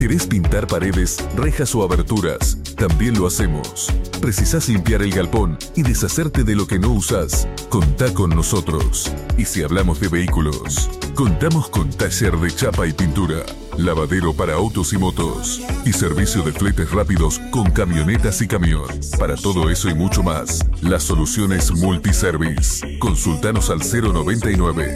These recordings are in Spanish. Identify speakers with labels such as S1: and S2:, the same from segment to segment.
S1: ¿Querés pintar paredes, rejas o aberturas? También lo hacemos. ¿Precisás limpiar el galpón y deshacerte de lo que no usás? Contá con nosotros. Y si hablamos de vehículos, contamos con taller de chapa y pintura, lavadero para autos y motos y servicio de fletes rápidos con camionetas y camión. Para todo eso y mucho más, la solución es Multiservice. Consultanos al 099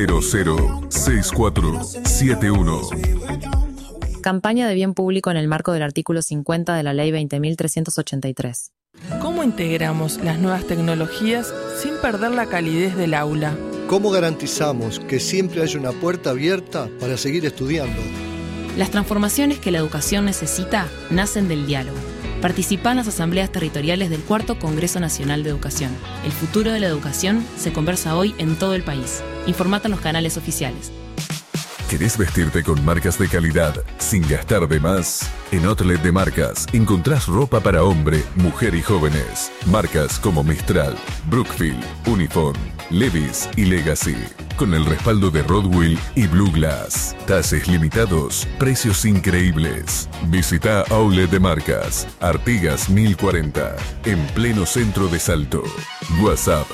S1: 006471.
S2: Campaña de bien público en el marco del artículo 50 de la Ley 20.383.
S3: ¿Cómo integramos las nuevas tecnologías sin perder la calidez del aula?
S4: ¿Cómo garantizamos que siempre haya una puerta abierta para seguir estudiando?
S5: Las transformaciones que la educación necesita nacen del diálogo. Participa en las asambleas territoriales del 4º Congreso Nacional de Educación. El futuro de la educación se conversa hoy en todo el país. Informate en los canales oficiales.
S1: ¿Querés vestirte con marcas de calidad sin gastar de más? En Outlet de Marcas encontrás ropa para hombre, mujer y jóvenes. Marcas como Mistral, Brookfield, Uniform, Levi's y Legacy. Con el respaldo de Rodwell y Blue Glass. Tases limitados, precios increíbles. Visita Outlet de Marcas, Artigas 1040, en pleno centro de Salto. WhatsApp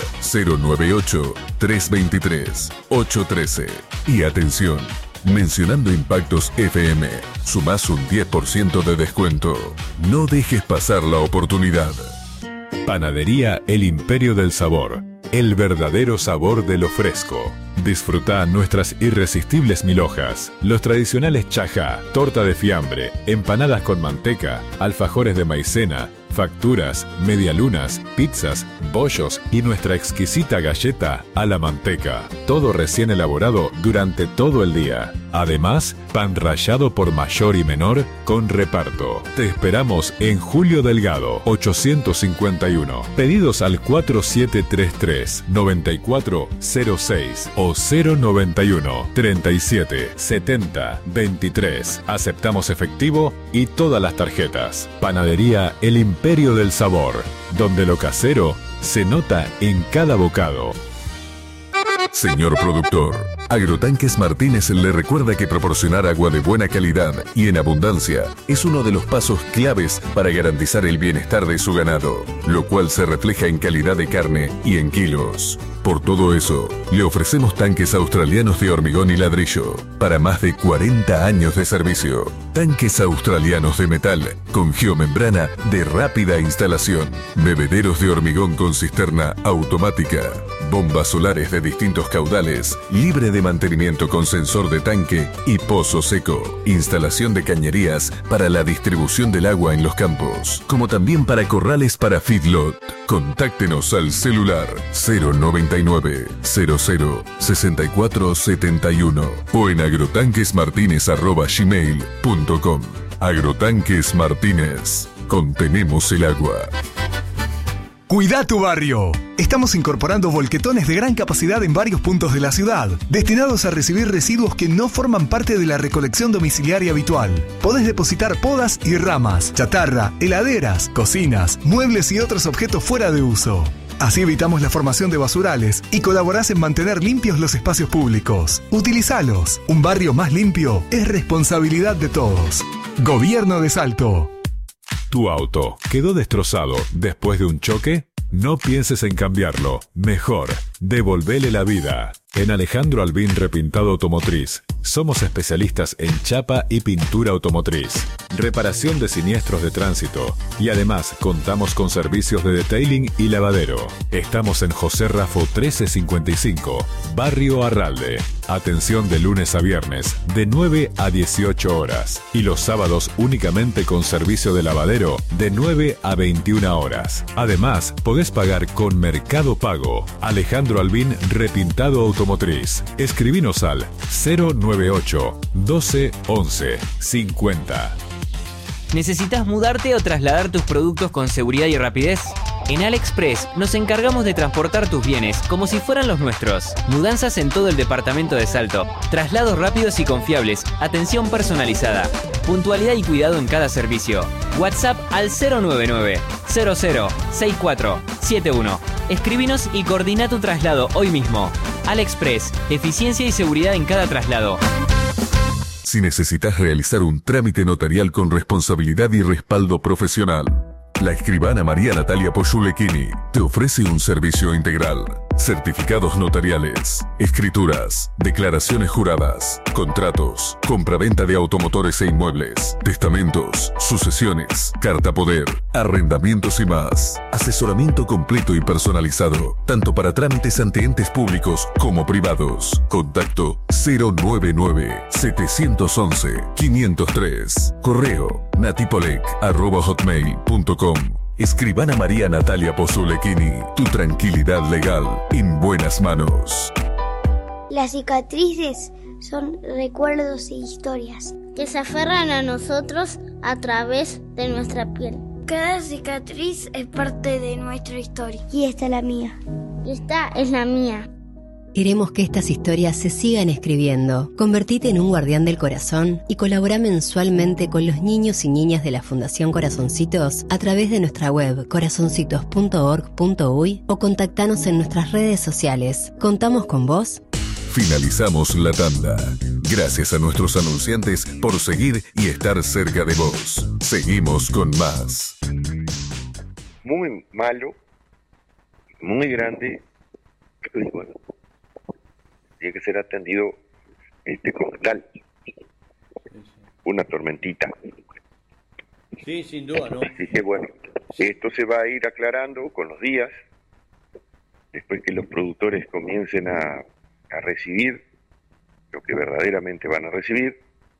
S1: 098-323-813. Y atención, mencionando Impactos FM, sumás un 10% de descuento. No dejes pasar la oportunidad.
S6: Panadería El Imperio del Sabor. El verdadero sabor de lo fresco. Disfruta nuestras irresistibles milhojas, los tradicionales chajá, torta de fiambre, empanadas con manteca, alfajores de maicena, facturas, medialunas, pizzas, bollos y nuestra exquisita galleta a la manteca. Todo recién elaborado durante todo el día. Además, pan rallado por mayor y menor con reparto. Te esperamos en Julio Delgado, 851. Pedidos al 4733-9406 o 091 37 70 23. Aceptamos efectivo y todas las tarjetas. Panadería El Imperio del Sabor, donde lo casero se nota en cada bocado.
S1: Señor productor, Agrotanques Martínez le recuerda que proporcionar agua de buena calidad y en abundancia es uno de los pasos claves para garantizar el bienestar de su ganado, lo cual se refleja en calidad de carne y en kilos. Por todo eso, le ofrecemos tanques australianos de hormigón y ladrillo para más de 40 años de servicio. Tanques australianos de metal con geomembrana de rápida instalación. Bebederos de hormigón con cisterna automática. Bombas solares de distintos caudales, libre de mantenimiento con sensor de tanque y pozo seco. Instalación de cañerías para la distribución del agua en los campos, como también para corrales para feedlot. Contáctenos al celular 099 00 64 71 o en agrotanquesmartinez@gmail.com. Agrotanques Martínez. Contenemos el agua.
S7: Cuida tu barrio. Estamos incorporando volquetones de gran capacidad en varios puntos de la ciudad, destinados a recibir residuos que no forman parte de la recolección domiciliaria habitual. Podés depositar podas y ramas, chatarra, heladeras, cocinas, muebles y otros objetos fuera de uso. Así evitamos la formación de basurales y colaborás en mantener limpios los espacios públicos. Utilizalos. Un barrio más limpio es responsabilidad de todos. Gobierno de Salto.
S6: ¿Tu auto quedó destrozado después de un choque? No pienses en cambiarlo. Mejor, devolvele la vida. En Alejandro Albín Repintado Automotriz, somos especialistas en chapa y pintura automotriz, reparación de siniestros de tránsito y además contamos con servicios de detailing y lavadero. Estamos en José Rafo 1355, Barrio Arralde. Atención de lunes a viernes, de 9 a 18 horas. Y los sábados únicamente con servicio de lavadero, de 9 a 21 horas. Además, podés pagar con Mercado Pago. Alejandro Albín Repintado Automotriz. Escribinos al 098 12 11 50.
S8: ¿Necesitas mudarte o trasladar tus productos con seguridad y rapidez? En AliExpress nos encargamos de transportar tus bienes como si fueran los nuestros. Mudanzas en todo el departamento de Salto. Traslados rápidos y confiables. Atención personalizada. Puntualidad y cuidado en cada servicio. WhatsApp al 099 00 64 71. Escribinos y coordina tu traslado hoy mismo. AliExpress. Eficiencia y seguridad en cada traslado.
S1: Si necesitas realizar un trámite notarial con responsabilidad y respaldo profesional, la escribana María Natalia Poyulekini te ofrece un servicio integral. Certificados notariales, escrituras, declaraciones juradas, contratos, compraventa de automotores e inmuebles, testamentos, sucesiones, carta poder, arrendamientos y más. Asesoramiento completo y personalizado, tanto para trámites ante entes públicos como privados. Contacto 099-711-503. Correo natipolec@hotmail.com. Escribana María Natalia Poyulekini, tu tranquilidad legal en buenas manos.
S9: Las cicatrices son recuerdos e historias que se aferran a nosotros a través de nuestra piel.
S10: Cada cicatriz es parte de nuestra historia.
S9: Y esta es la mía. Y esta es la mía.
S11: Queremos que estas historias se sigan escribiendo. Convertite en un guardián del corazón y colabora mensualmente con los niños y niñas de la Fundación Corazoncitos a través de nuestra web corazoncitos.org.uy o contactanos en nuestras redes sociales. ¿Contamos con vos?
S1: Finalizamos la tanda. Gracias a nuestros anunciantes por seguir y estar cerca de vos. Seguimos con más.
S12: Muy malo, muy grande, y bueno, tiene que ser atendido como tal. Una tormentita.
S13: Sí, sin duda, ¿no?
S12: Así que bueno, esto se va a ir aclarando con los días, después que los productores comiencen a recibir lo que verdaderamente van a recibir.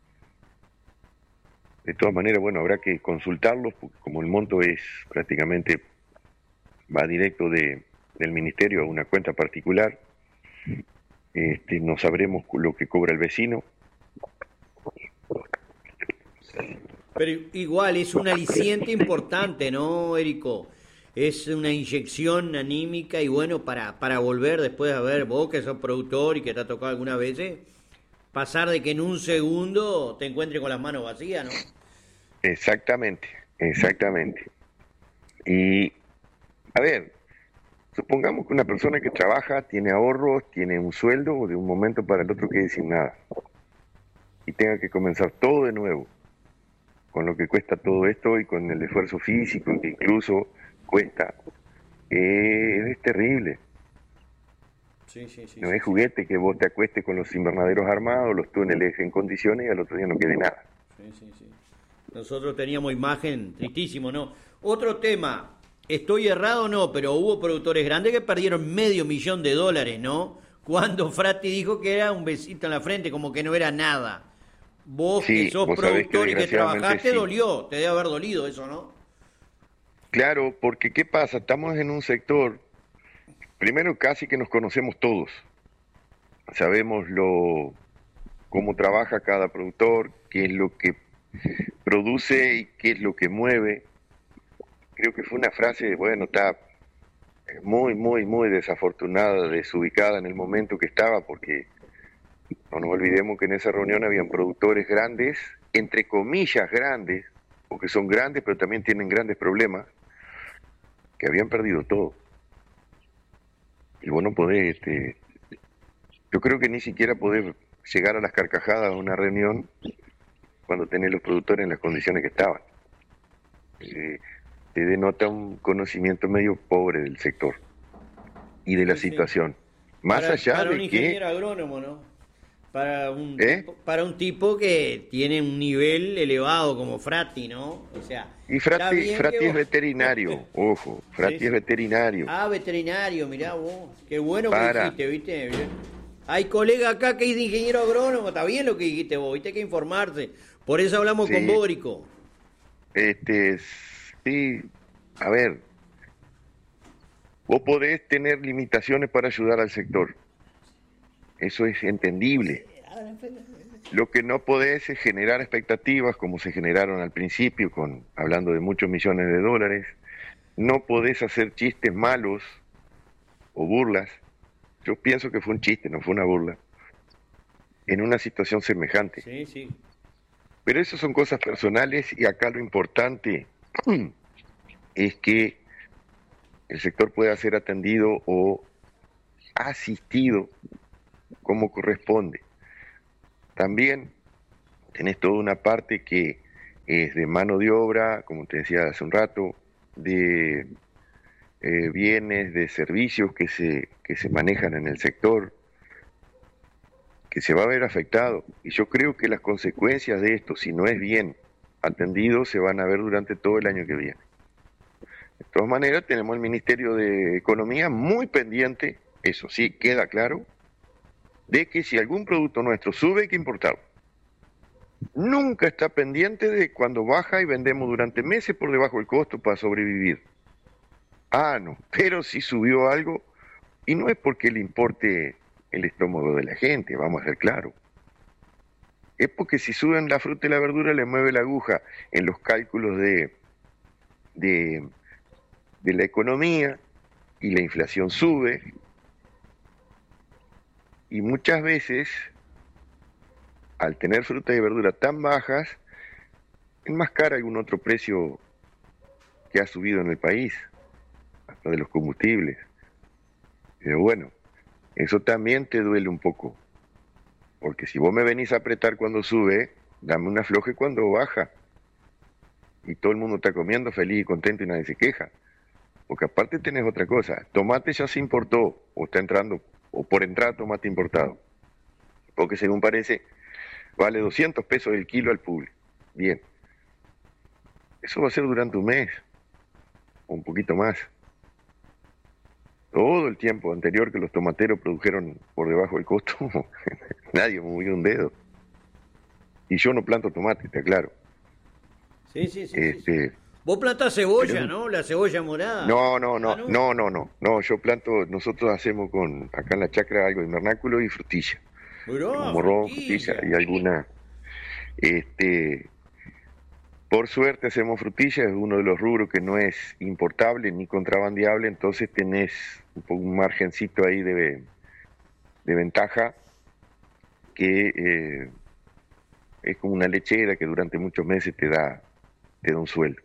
S12: De todas maneras, bueno, habrá que consultarlos, porque como el monto es prácticamente, va directo del ministerio a una cuenta particular, no sabremos lo que cobra el vecino.
S13: Pero igual es un aliciente importante, ¿no, Érico? Es una inyección anímica y bueno, para volver después a ver, vos que sos productor y que te ha tocado algunas veces, pasar de que en un segundo te encuentres con las manos vacías, ¿no?
S12: Exactamente. Y, a ver, supongamos que una persona que trabaja, tiene ahorros, tiene un sueldo, de un momento para el otro quede sin nada. Y tenga que comenzar todo de nuevo, con lo que cuesta todo esto y con el esfuerzo físico que incluso cuesta. Es terrible.
S13: Sí,
S12: no es juguete que vos te acuestes con los invernaderos armados, los túneles en condiciones y al otro día no quede nada.
S13: Sí. Nosotros teníamos imagen, tristísimo, ¿no? Otro tema, estoy errado o no, pero hubo productores grandes que perdieron $500,000, ¿no? Cuando Frati dijo que era un besito en la frente, como que no era nada. Vos que sos productor y que trabajaste, sí. Dolió, te debe haber dolido eso, ¿no?
S12: Claro, porque ¿qué pasa? Estamos en un sector, primero casi que nos conocemos todos. Sabemos cómo trabaja cada productor, qué es lo que produce y qué es lo que mueve. Creo que fue una frase, bueno, está muy desafortunada, desubicada en el momento que estaba, porque no nos olvidemos que en esa reunión habían productores grandes, entre comillas grandes, porque son grandes pero también tienen grandes problemas, que habían perdido todo. Y vos no podés, yo creo que ni siquiera poder llegar a las carcajadas de una reunión cuando tenés los productores en las condiciones que estaban. Te denota un conocimiento medio pobre del sector y de la situación. Más allá
S13: para
S12: de
S13: un ingeniero agrónomo, ¿no? Para un tipo que tiene un nivel elevado como Frati, ¿no? O sea,
S12: y Frati es veterinario, ojo, Frati es veterinario.
S13: Ah, veterinario, mirá vos, qué bueno que dijiste, ¿viste? Hay colega acá que es de ingeniero agrónomo, está bien lo que dijiste vos, viste, hay que informarse. Por eso hablamos con Bórico.
S12: Sí, a ver, vos podés tener limitaciones para ayudar al sector. Eso es entendible. Lo que no podés es generar expectativas como se generaron al principio, hablando de muchos millones de dólares. No podés hacer chistes malos o burlas. Yo pienso que fue un chiste, no fue una burla, en una situación semejante.
S13: Sí.
S12: Pero eso son cosas personales y acá lo importante es que el sector pueda ser atendido o asistido como corresponde. También tenés toda una parte que es de mano de obra, como te decía hace un rato, de bienes, de servicios que se manejan en el sector, que se va a ver afectado. Y yo creo que las consecuencias de esto, si no es bien atendido, se van a ver durante todo el año que viene. De todas maneras, tenemos el Ministerio de Economía muy pendiente, eso sí, queda claro, de que si algún producto nuestro sube, hay que importarlo. Nunca está pendiente de cuando baja y vendemos durante meses por debajo del costo para sobrevivir. Ah, no, pero si subió algo, y no es porque le importe el estómago de la gente, vamos a ser claros. Es porque si suben la fruta y la verdura, le mueve la aguja en los cálculos de la economía, y la inflación sube, y muchas veces, al tener fruta y verdura tan bajas, enmascara algún otro precio que ha subido en el país, hasta de los combustibles. Pero bueno, eso también te duele un poco, porque si vos me venís a apretar cuando sube, dame un afloje cuando baja, y todo el mundo está comiendo feliz y contento y nadie se queja. Porque aparte tenés otra cosa, tomate ya se importó, o está entrando, o por entrar tomate importado, porque según parece vale 200 pesos el kilo al público. Bien, eso va a ser durante un mes, o un poquito más. Todo el tiempo anterior que los tomateros produjeron por debajo del costo, nadie movió un dedo. Y yo no planto tomate, está claro.
S13: Sí. Vos plantás cebolla,
S12: pero,
S13: ¿no? La cebolla morada.
S12: No, yo planto, nosotros hacemos acá en la chacra algo de invernáculo y frutilla. Morrón, frutilla y alguna. Por suerte hacemos frutilla, es uno de los rubros que no es importable ni contrabandeable, entonces tenés un margencito ahí de ventaja que es como una lechera que durante muchos meses te da un sueldo.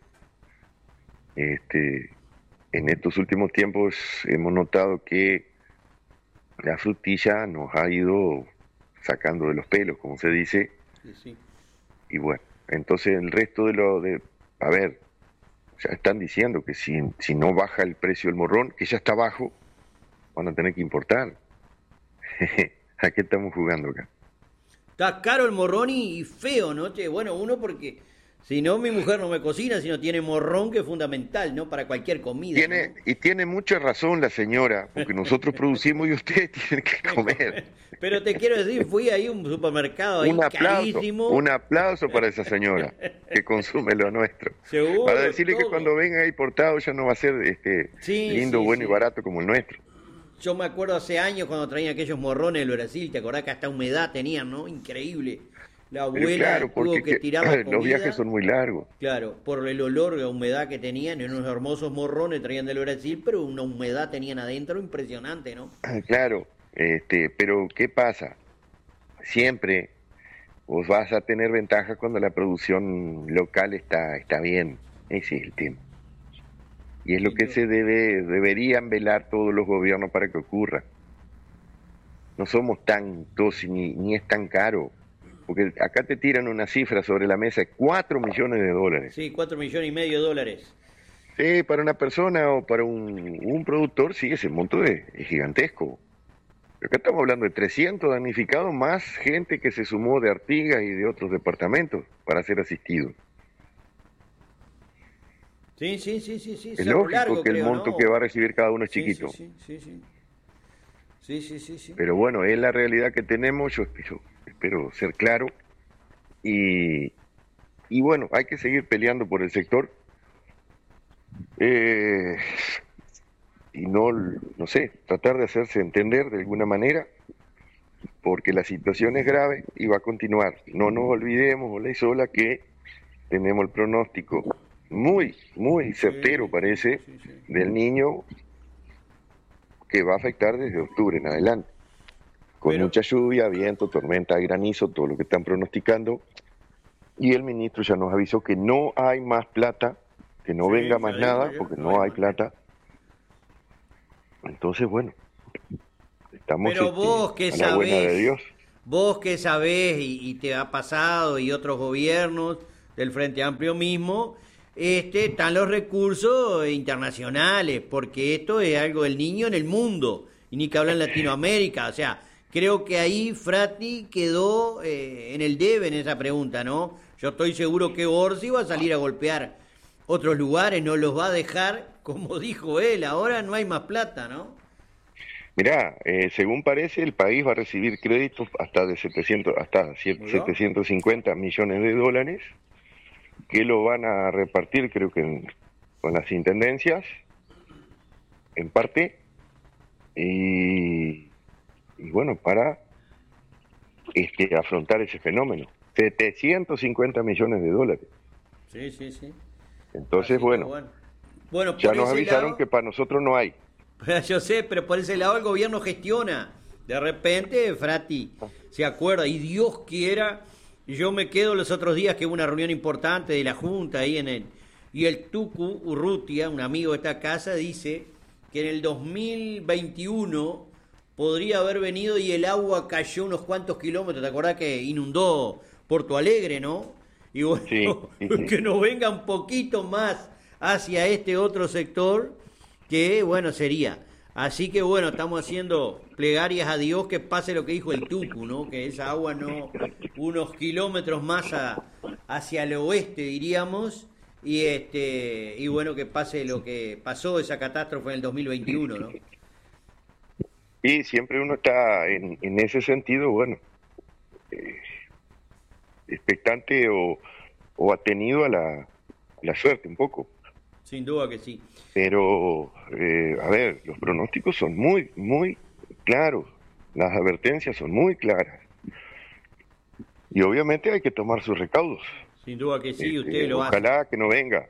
S12: En estos últimos tiempos hemos notado que la frutilla nos ha ido sacando de los pelos, como se dice,
S13: Sí.
S12: Y bueno, entonces el resto a ver, ya están diciendo que si no baja el precio del morrón, que ya está bajo, van a tener que importar. ¿A qué estamos jugando acá?
S13: Está caro el morrón y feo, ¿no? Bueno, uno porque si no mi mujer no me cocina, si no tiene morrón, que es fundamental, ¿no? Para cualquier comida.
S12: Y tiene mucha razón la señora, porque nosotros producimos y ustedes tienen que comer.
S13: Pero te quiero decir, fui ahí a un supermercado ahí carísimo.
S12: Un aplauso para esa señora que consume lo nuestro.
S13: Seguro,
S12: para decirle
S13: todo.
S12: que cuando venga importado ya no va a ser lindo, bueno y barato como el nuestro.
S13: Yo me acuerdo hace años cuando traían aquellos morrones del Brasil, ¿te acordás que hasta humedad tenían, no? Increíble. La abuela tuvo que tirar la comida.
S12: Los viajes son muy largos.
S13: Claro, por el olor, la humedad que tenían, en unos hermosos morrones traían del Brasil, pero una humedad tenían adentro impresionante, ¿no?
S12: Claro, pero ¿qué pasa? Siempre vos vas a tener ventaja cuando la producción local está bien. Ese es el tema. Y es lo que deberían velar todos los gobiernos para que ocurra. No somos tantos ni es tan caro. Porque acá te tiran una cifra sobre la mesa de $4 millones.
S13: Sí, $4,5 millones.
S12: Sí, para una persona o para un productor, sí, ese monto es gigantesco. Pero acá estamos hablando de 300 damnificados, más gente que se sumó de Artigas y de otros departamentos para ser asistidos.
S13: Sí.
S12: Es lógico que el monto que va a recibir cada uno es chiquito.
S13: Sí.
S12: Pero bueno, es la realidad que tenemos, yo espero ser claro. Y bueno, hay que seguir peleando por el sector. Y no sé, tratar de hacerse entender de alguna manera, porque la situación es grave y va a continuar. No nos olvidemos, Olaizola, que tenemos el pronóstico muy certero, parece, del Niño, que va a afectar desde octubre en adelante, con mucha lluvia, viento, tormenta, granizo, todo lo que están pronosticando, y el ministro ya nos avisó que no hay más plata, que no venga más nada, porque no hay plata. Entonces, bueno, estamos
S13: pero vos que
S12: a la buena de Dios.
S13: vos que sabés y te ha pasado y otros gobiernos del Frente Amplio mismo, están los recursos internacionales, porque esto es algo del niño en el mundo, y ni que hablar en Latinoamérica. O sea, creo que ahí Frati quedó en el debe en esa pregunta, ¿no? Yo estoy seguro que Orsi va a salir a golpear otros lugares, no los va a dejar, como dijo él, ahora no hay más plata, ¿no?
S12: Mirá, según parece, el país va a recibir créditos hasta 750 millones de dólares, que lo van a repartir, creo que con las intendencias, en parte, y bueno, para afrontar ese fenómeno. 750 millones de dólares.
S13: Sí, sí, sí.
S12: Entonces,
S13: Así
S12: bueno, ya nos avisaron que para nosotros no hay.
S13: Yo sé, pero por ese lado el gobierno gestiona. De repente, Frati se acuerda, y Dios quiera, yo me quedo los otros días que hubo una reunión importante de la Junta ahí y el Tucu Urrutia, un amigo de esta casa, dice que en el 2021 podría haber venido y el agua cayó unos cuantos kilómetros. ¿Te acordás que inundó Porto Alegre, no? Y bueno, sí. Que nos venga un poquito más hacia este otro sector, que bueno sería. Así que bueno, estamos haciendo plegarias a Dios que pase lo que dijo el Tucu, ¿no? Que esa agua no, unos kilómetros más hacia el oeste, diríamos, y bueno, que pase lo que pasó, esa catástrofe en el 2021, ¿no?
S12: Y siempre uno está en ese sentido, bueno, expectante o atenido a la suerte un poco.
S13: Sin duda que sí.
S12: Pero, a ver, los pronósticos son muy, muy claros, las advertencias son muy claras. Y obviamente hay que tomar sus recaudos.
S13: Sin duda que sí, usted lo hace.
S12: Ojalá que no venga.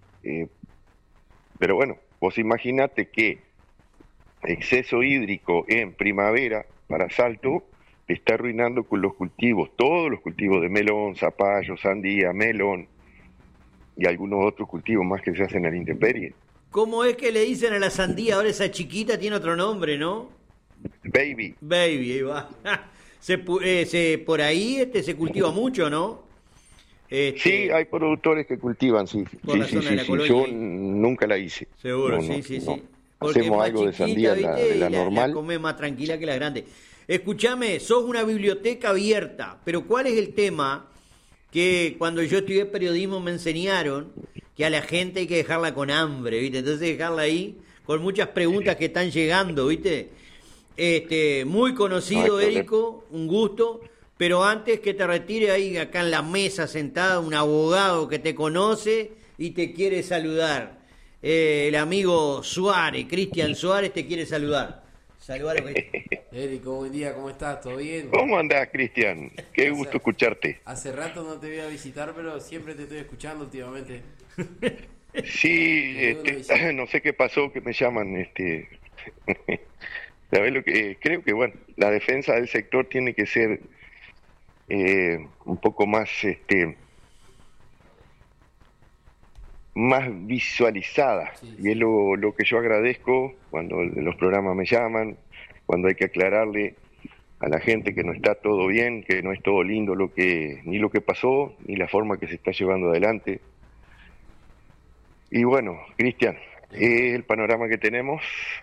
S12: Pero bueno, vos imaginate que exceso hídrico en primavera para Salto te está arruinando con los cultivos, todos los cultivos de melón, zapallo, sandía, melón y algunos otros cultivos más que se hacen a la intemperie.
S13: ¿Cómo es que le dicen a la sandía? Ahora esa chiquita tiene otro nombre, ¿no?
S12: Baby.
S13: Baby, ahí va. Por ahí se cultiva mucho, ¿no?
S12: Sí, hay productores que cultivan, sí. Yo nunca la hice.
S13: Seguro,
S12: no,
S13: sí.
S12: Porque hacemos algo de sandía, de la normal.
S13: La come más tranquila que la grande. Escúchame, sos una biblioteca abierta, pero ¿cuál es el tema que cuando yo estudié periodismo me enseñaron? Que a la gente hay que dejarla con hambre, ¿viste? Entonces dejarla ahí con muchas preguntas que están llegando, ¿viste? Muy conocido, Érico, un gusto, pero antes que te retire ahí acá en la mesa sentada un abogado que te conoce y te quiere saludar. El amigo Suárez, Cristian Suárez, te quiere saludar. Saludalo, Cristian.
S14: Érico, buen día, ¿cómo estás? ¿Todo bien?
S12: ¿Cómo andás, Cristian? Qué gusto escucharte.
S14: Hace rato no te voy a visitar, pero siempre te estoy escuchando últimamente.
S12: Sí, no sé qué pasó, que me llaman, ¿sabés lo que? Creo que, bueno, la defensa del sector tiene que ser un poco más, más visualizada, sí. Y es lo que yo agradezco cuando los programas me llaman, cuando hay que aclararle a la gente que no está todo bien, que no es todo lindo ni lo que pasó, ni la forma que se está llevando adelante. Y bueno, Cristian, es el panorama que tenemos.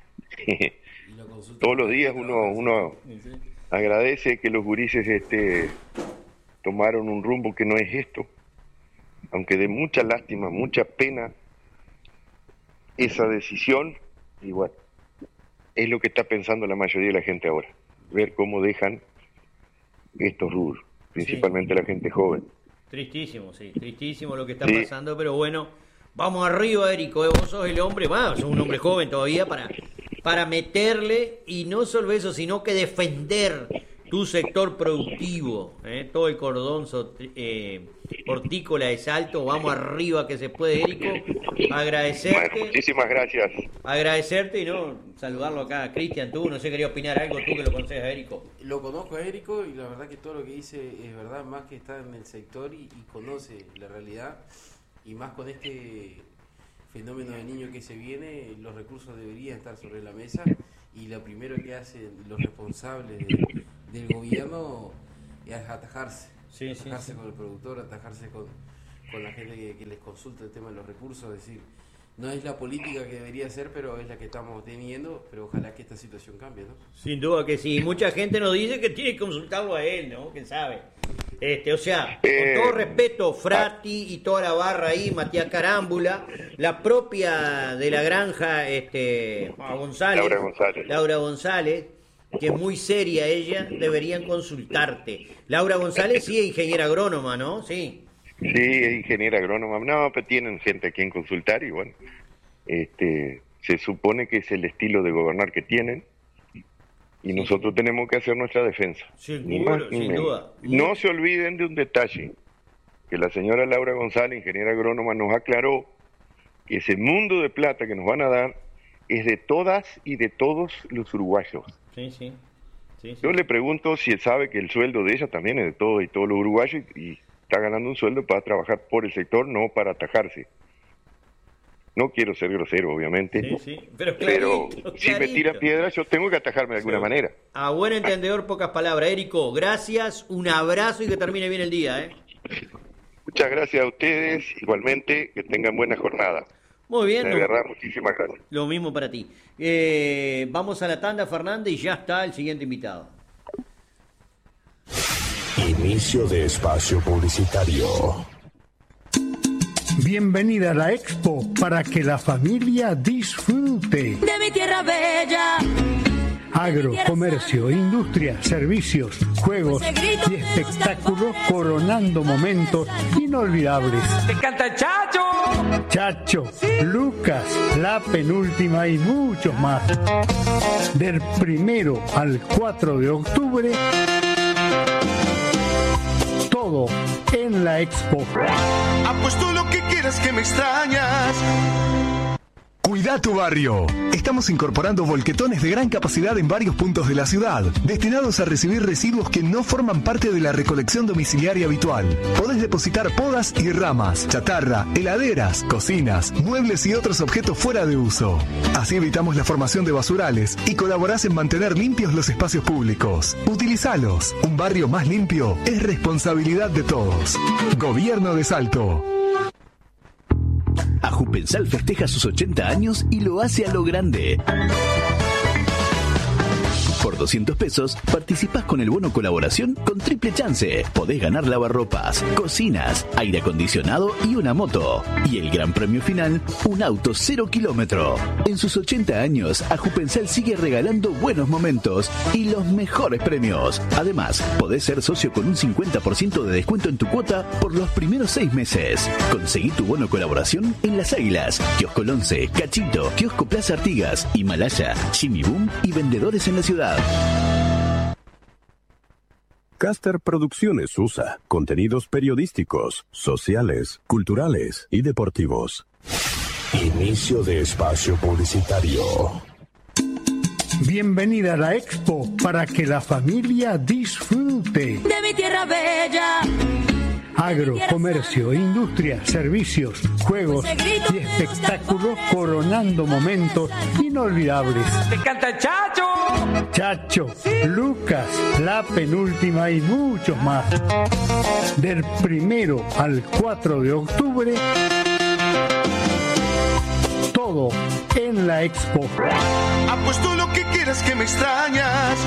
S12: Todos los días uno agradece que los gurises tomaron un rumbo que no es esto, aunque de mucha lástima, mucha pena esa decisión. Y bueno, es lo que está pensando la mayoría de la gente ahora, ver cómo dejan estos rubros, principalmente la gente joven.
S13: Tristísimo, sí, tristísimo lo que está pasando, pero bueno, vamos arriba, Érico, vos sos el hombre, sos un hombre joven todavía para meterle, y no solo eso, sino que defender tu sector productivo, todo el cordón hortícola de Salto. Vamos arriba que se puede, Érico. Agradecerte.
S12: Bueno, muchísimas gracias.
S13: Agradecerte y saludarlo acá, Cristian. Tú, no sé, quería opinar algo, tú que lo conoces a Érico.
S14: Lo conozco a Érico y la verdad que todo lo que dice es verdad, más que está en el sector y conoce la realidad, y más con este fenómeno de niño que se viene, los recursos deberían estar sobre la mesa, y lo primero que hacen los responsables del gobierno es atajarse. Atajarse con el productor, atajarse con la gente que les consulta el tema de los recursos, es decir, no es la política que debería ser, pero es la que estamos teniendo, pero ojalá que esta situación cambie, ¿no?
S13: Sin duda que sí. Mucha gente nos dice que tiene que consultarlo a él, ¿no? ¿Quién sabe? O sea, con todo respeto, Frati y toda la barra ahí, Matías Carámbula, la propia de la granja, Laura González, que es muy seria ella, deberían consultarte. Laura González sí es ingeniera agrónoma, ¿no? Sí.
S12: Sí, es ingeniera agrónoma. No, pero tienen gente a quien consultar y bueno, se supone que es el estilo de gobernar que tienen y nosotros tenemos que hacer nuestra defensa.
S13: Sin
S12: duda. No se olviden de un detalle, que la señora Laura González, ingeniera agrónoma, nos aclaró que ese mundo de plata que nos van a dar es de todas y de todos los uruguayos.
S13: Sí.
S12: Yo le pregunto si él sabe que el sueldo de ella también es de todos y todos los uruguayos y está ganando un sueldo para trabajar por el sector, no para atajarse. No quiero ser grosero, obviamente, pero si me tiran piedras yo tengo que atajarme de alguna manera.
S13: A buen entendedor, pocas palabras. Érico, gracias, un abrazo y que termine bien el día.
S12: Muchas gracias a ustedes, igualmente, que tengan buena jornada.
S13: Muy bien.
S12: De verdad, muchísimas gracias.
S13: Lo mismo para ti. Vamos a la tanda, Fernández, y ya está el siguiente invitado.
S15: Inicio de espacio publicitario.
S16: Bienvenida a la Expo para que la familia disfrute.
S17: De mi tierra bella.
S16: Agro, comercio, industria, servicios, juegos y espectáculos coronando momentos inolvidables.
S17: ¡Te canta Chacho!
S16: Chacho, Lucas, La Penúltima y muchos más. Del 1 al 4 de octubre, todo en la Expo.
S18: Apuesto lo que quieras que me extrañas.
S7: Cuida tu barrio. Estamos incorporando volquetones de gran capacidad en varios puntos de la ciudad, destinados a recibir residuos que no forman parte de la recolección domiciliaria habitual. Podés depositar podas y ramas, chatarra, heladeras, cocinas, muebles y otros objetos fuera de uso. Así evitamos la formación de basurales y colaborás en mantener limpios los espacios públicos. Utilizalos. Un barrio más limpio es responsabilidad de todos. Gobierno de Salto.
S19: Ajupensal festeja sus 80 años y lo hace a lo grande. Por 200 pesos participás con el bono colaboración con triple chance. Podés ganar lavarropas, cocinas, aire acondicionado y una moto. Y el gran premio final, un auto 0 kilómetro. En sus 80 años, Ajupensal sigue regalando buenos momentos y los mejores premios. Además, podés ser socio con un 50% de descuento en tu cuota por los primeros 6 meses. Conseguí tu bono colaboración en Las Águilas, Kiosco 11, Cachito, Kiosco Plaza Artigas, Himalaya, Jimmy Boom y vendedores en la ciudad.
S15: Caster Producciones USA. Contenidos periodísticos, sociales, culturales y deportivos. Inicio de espacio publicitario.
S16: Bienvenida a la Expo para que la familia disfrute.
S17: De mi tierra bella.
S16: Agro, comercio, industria, servicios, juegos y espectáculos coronando momentos inolvidables.
S17: ¡Te canta Chacho!
S16: Chacho, Lucas, La Penúltima y muchos más. Del 1 al 4 de octubre, todo en la Expo.
S18: Apuesto lo que quieras que me extrañas.